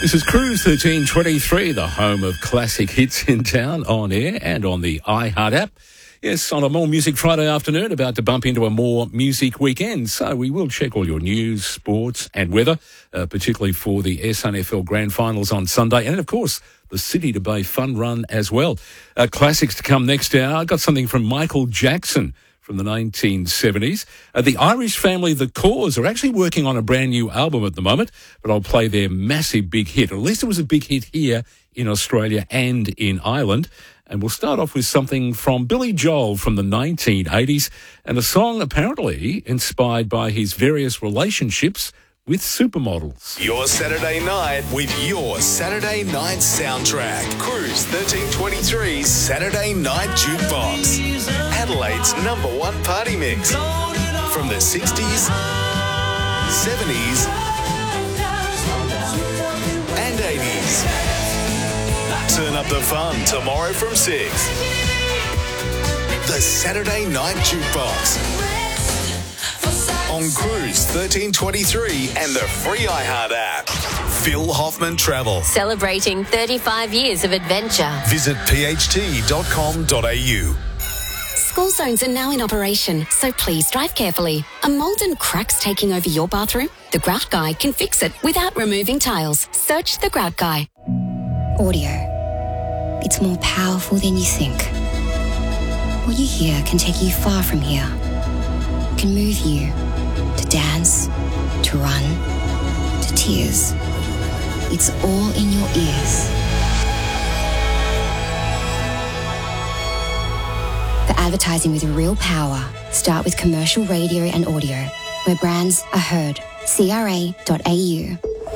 This is Cruise 1323, the home of classic hits in town, on air and on the iHeart app. Yes, on a More Music Friday afternoon, about to bump into a More Music weekend. So we will check all your news, sports and weather, particularly for the SNFL Grand Finals on Sunday. And, of course, the City to Bay Fun Run as well. Classics to come next hour. I got something from Michael Jackson from the 1970s. The Irish family The Cause are actually working on a brand new album at the moment, but I'll play their massive big hit. At least it was a big hit here in Australia and in Ireland. And we'll start off with something from Billy Joel from the 1980s, and a song apparently inspired by his various relationships with supermodels. Your Saturday night with your Saturday night soundtrack. Cruise 1323's Saturday Night Jukebox. Adelaide's #1 party mix. From the 60s, 70s, and 80s. Turn up the fun tomorrow from 6. The Saturday Night Jukebox. On Cruise 1323 and the free iHeart app. Phil Hoffman Travel. Celebrating 35 years of adventure. Visit pht.com.au. School zones are now in operation, so please drive carefully. Are mould and cracks taking over your bathroom? The Grout Guy can fix it without removing tiles. Search The Grout Guy. Audio. It's more powerful than you think. What you hear can take you far from here. It can move you to dance, to run, to tears. It's all in your ears. For advertising with real power, start with commercial radio and audio, where brands are heard. CRA.au.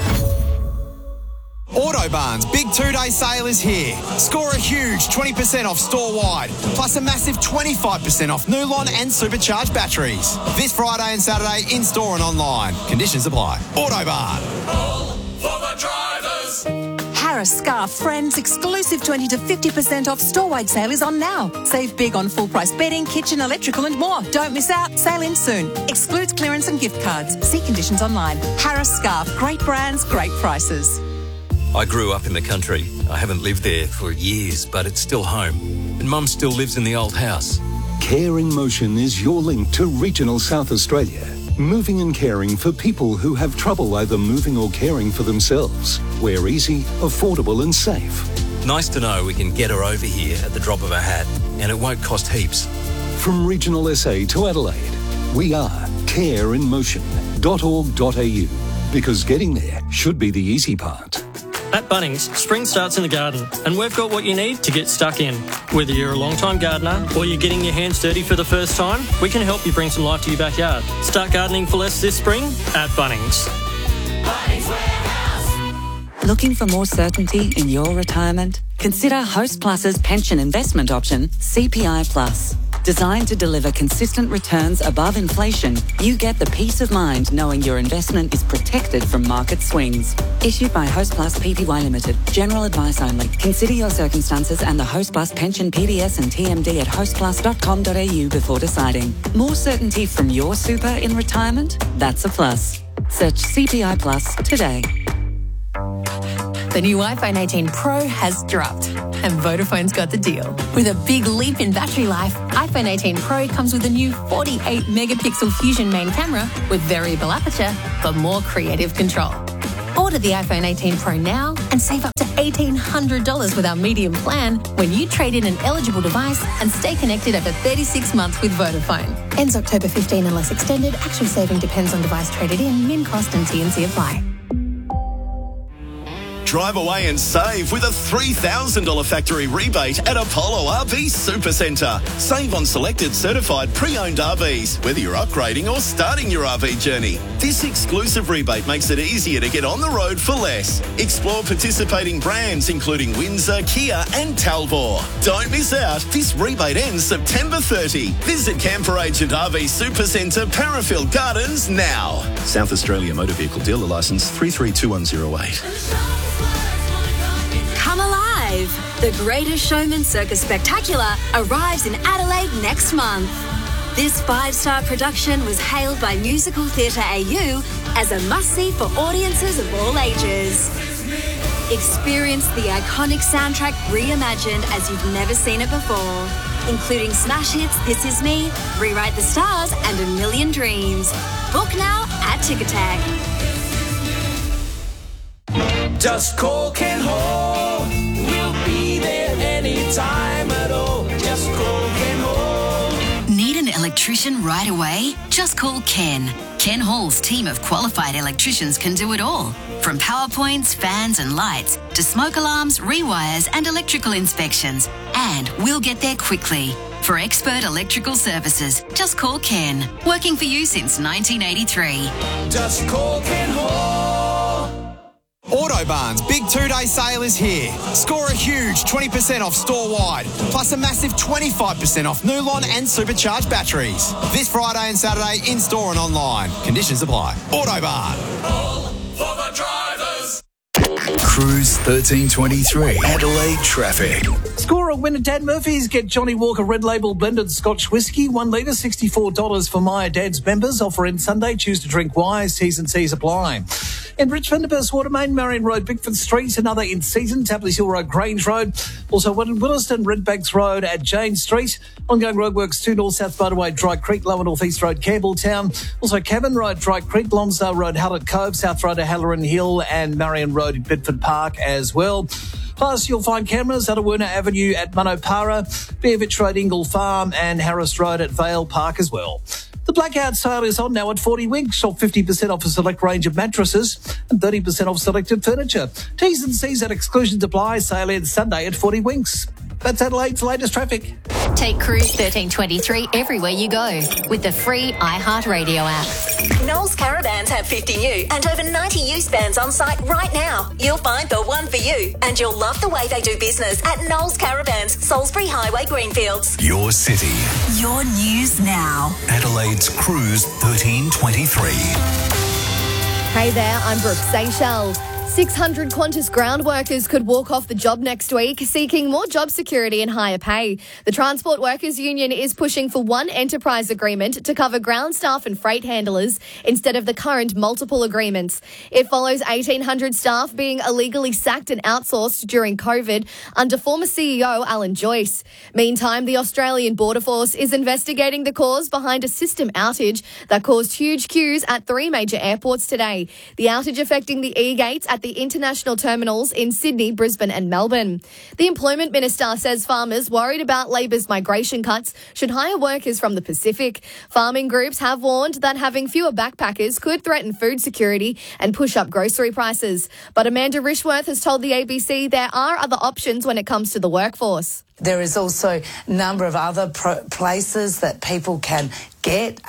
Autobarn's big two-day sale is here. Score a huge 20% off store-wide, plus a massive 25% off Nulon and supercharged batteries. This Friday and Saturday in-store and online. Conditions apply. Autobarn. All for the drivers. Harris Scarf Friends exclusive 20 to 50% off store-wide sale is on now. Save big on full-price bedding, kitchen, electrical and more. Don't miss out. Sale ends soon. Excludes clearance and gift cards. See conditions online. Harris Scarf. Great brands, great prices. I grew up in the country. I haven't lived there for years, but it's still home. And Mum still lives in the old house. Care in Motion is your link to regional South Australia. Moving and caring for people who have trouble either moving or caring for themselves. We're easy, affordable and safe. Nice to know we can get her over here at the drop of a hat, and it won't cost heaps. From regional SA to Adelaide, we are careinmotion.org.au, because getting there should be the easy part. At Bunnings, spring starts in the garden, and we've got what you need to get stuck in. Whether you're a long-time gardener or you're getting your hands dirty for the first time, we can help you bring some life to your backyard. Start gardening for less this spring at Bunnings. Bunnings Warehouse. Looking for more certainty in your retirement? Consider Host Plus's pension investment option, CPI Plus. Designed to deliver consistent returns above inflation, you get the peace of mind knowing your investment is protected from market swings. Issued by Host Plus Pty Limited. General advice only. Consider your circumstances and the Host Plus pension PDS and TMD at hostplus.com.au before deciding. More certainty from your super in retirement? That's a plus. Search CPI Plus today. The new iPhone 18 Pro has dropped, and Vodafone's got the deal. With a big leap in battery life, iPhone 18 Pro comes with a new 48-megapixel Fusion main camera with variable aperture for more creative control. Order the iPhone 18 Pro now and save up to $1,800 with our medium plan when you trade in an eligible device and stay connected over 36 months with Vodafone. Ends October 15 unless extended. Actual saving depends on device traded in, min cost and T&C apply. Drive away and save with a $3,000 factory rebate at Apollo RV Supercentre. Save on selected certified pre-owned RVs, whether you're upgrading or starting your RV journey. This exclusive rebate makes it easier to get on the road for less. Explore participating brands including Windsor, Kia and Talbot. Don't miss out. This rebate ends September 30. Visit Camper Agent RV Supercentre, Parafield Gardens now. South Australia Motor Vehicle Dealer Licence 332108. Come alive! The Greatest Showman Circus Spectacular arrives in Adelaide next month. This 5-star production was hailed by Musical Theatre AU as a must-see for audiences of all ages. Experience the iconic soundtrack reimagined as you've never seen it before, including smash hits This Is Me, Rewrite the Stars, and A Million Dreams. Book now at Ticketek. Just call Ken Hall. We'll be there anytime at all. Just call Ken Hall. Need an electrician right away? Just call Ken. Ken Hall's team of qualified electricians can do it all. From power points, fans and lights to smoke alarms, rewires and electrical inspections. And we'll get there quickly. For expert electrical services, just call Ken. Working for you since 1983. Just call Ken Hall. Autobarn's big 2-day sale is here. Score a huge 20% off store-wide, plus a massive 25% off Nulon and supercharged batteries. This Friday and Saturday in-store and online. Conditions apply. Autobarn. All for the drivers. Cruise 1323. Adelaide traffic. Score a win at Dan Murphy's. Get Johnny Walker Red Label blended Scotch whiskey, 1 litre, $64 for My Dad's members. Offer in Sunday. Choose to drink wise. T's and C's apply. In Richmond, Burst Watermain, Marion Road, Bickford Street, another in season, Tapley Hill Road, Grange Road. Also one in Williston, Redbanks Road at Jane Street. Ongoing roadworks 2 North South Motorway, Dry Creek, Lower North East Road, Campbelltown. Also Cabin Road, Dry Creek, Lonsdale Road, Hallett Cove, South Road to Halloran Hill and Marion Road in Bedford Park as well. Plus, you'll find cameras at Awerna Avenue at Monopara, Beervich Road, Ingle Farm and Harris Road at Vale Park as well. The blackout sale is on now at 40 Winks. Shop 50% off a select range of mattresses and 30% off selected furniture. T's and C's at exclusions apply. Sale ends Sunday at 40 Winks. That's Adelaide's latest traffic. Take Cruise 1323 everywhere you go with the free iHeartRadio app. Knowles Caravans have 50 new and over 90 used vans on site right now. You'll find the one for you and you'll love the way they do business at Knowles Caravans, Salisbury Highway, Greenfields. Your city. Your news now. Adelaide's Cruise 1323. Hey there, I'm Brooke Seychelles. 600 Qantas ground workers could walk off the job next week, seeking more job security and higher pay. The Transport Workers Union is pushing for one enterprise agreement to cover ground staff and freight handlers instead of the current multiple agreements. It follows 1,800 staff being illegally sacked and outsourced during COVID under former CEO Alan Joyce. Meantime, the Australian Border Force is investigating the cause behind a system outage that caused huge queues at 3 major airports today. The outage affecting the E-gates at the international terminals in Sydney, Brisbane and Melbourne. The Employment Minister says farmers worried about Labor's migration cuts should hire workers from the Pacific. Farming groups have warned that having fewer backpackers could threaten food security and push up grocery prices. But Amanda Rishworth has told the ABC there are other options when it comes to the workforce. There is also a number of other places that people can get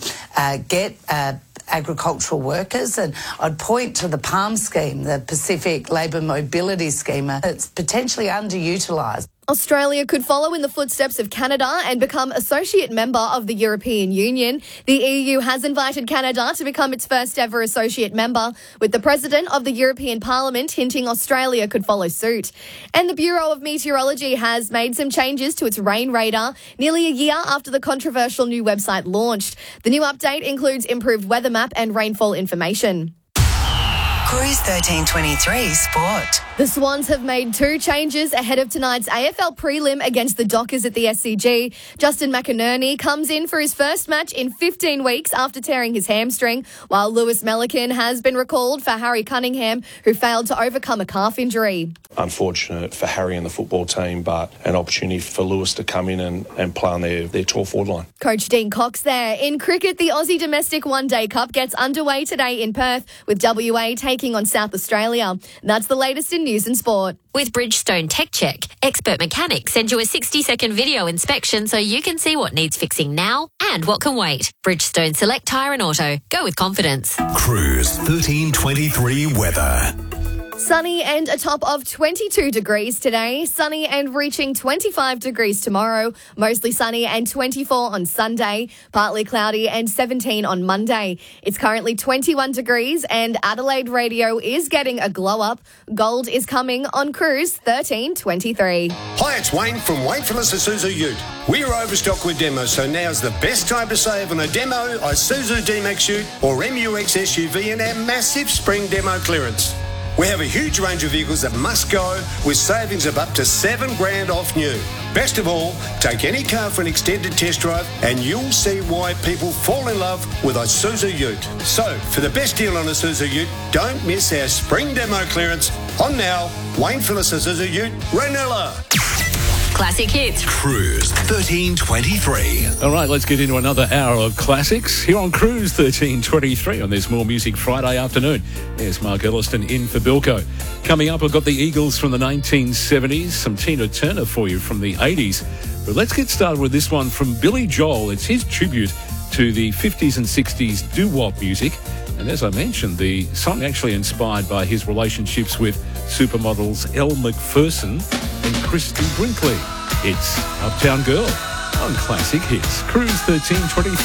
agricultural workers, and I'd point to the PALM scheme, the Pacific Labour Mobility Scheme. It's potentially underutilised. Australia could follow in the footsteps of Canada and become associate member of the European Union. The EU has invited Canada to become its first ever associate member, with the President of the European Parliament hinting Australia could follow suit. And the Bureau of Meteorology has made some changes to its rain radar nearly a year after the controversial new website launched. The new update includes improved weather map and rainfall information. Cruise 1323 Sport. The Swans have made 2 changes ahead of tonight's AFL prelim against the Dockers at the SCG. Justin McInerney comes in for his first match in 15 weeks after tearing his hamstring, while Lewis Melican has been recalled for Harry Cunningham, who failed to overcome a calf injury. Unfortunate for Harry and the football team, but an opportunity for Lewis to come in and play on their tall forward line. Coach Dean Cox there. In cricket, the Aussie Domestic One Day Cup gets underway today in Perth, with WA taking on South Australia. That's the latest in news and sport. With Bridgestone Tech Check, expert mechanics send you a 60-second video inspection so you can see what needs fixing now and what can wait. Bridgestone Select Tyre and Auto. Go with confidence. Cruise 1323 weather. Sunny and a top of 22 degrees today. Sunny and reaching 25 degrees tomorrow. Mostly sunny and 24 on Sunday. Partly cloudy and 17 on Monday. It's currently 21 degrees and Adelaide Radio is getting a glow up. Gold is coming on Cruise 1323. Hi, it's Wayne from Wayne Phillips Isuzu Ute. We're overstocked with demos, so now's the best time to save on a demo Isuzu D-Max Ute or MUX SUV in our massive spring demo clearance. We have a huge range of vehicles that must go with savings of up to $7,000 off new. Best of all, take any car for an extended test drive and you'll see why people fall in love with a Isuzu Ute. So, for the best deal on a Isuzu Ute, don't miss our spring demo clearance on now. Wayne Phillips Isuzu Ute, Ranella. Classic hits. Cruise 1323. All right, let's get into another hour of classics here on Cruise 1323 on this More Music Friday afternoon. There's Mark Elliston in for Bilko. Coming up, I've got the Eagles from the 1970s, some Tina Turner for you from the 80s. But let's get started with this one from Billy Joel. It's his tribute to the 50s and 60s doo-wop music. And as I mentioned, the song actually inspired by his relationships with supermodels Elle Macpherson and Christy Brinkley. It's Uptown Girl on Classic Hits. Cruise 1323.